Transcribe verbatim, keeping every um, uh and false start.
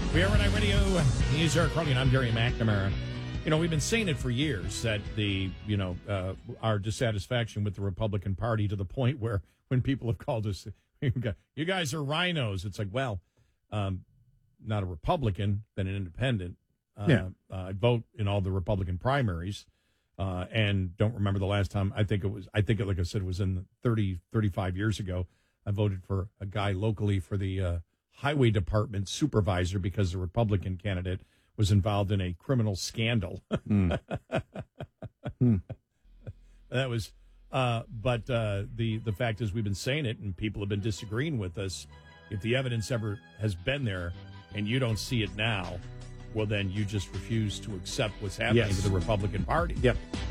We are on Radio News Eric Carly, and I'm Gary McNamara. You know, we've been saying it for years that the, you know, uh, our dissatisfaction with the Republican Party to the point where when people have called us, you guys are rhinos. It's like, well, um, not a Republican, but an independent. Uh, Yeah. uh, I vote in all the Republican primaries, uh, and don't remember the last time. I think it was, I think it, like I said, it was in thirty, thirty-five years ago. I voted for a guy locally for the uh, highway department supervisor because the Republican candidate was involved in a criminal scandal. Mm. mm. That was, uh, but uh, the the fact is, we've been saying it, and people have been disagreeing with us. If the evidence ever has been there, and you don't see it now, well, then you just refuse to accept what's happening Yes. to the Republican Party. Yep.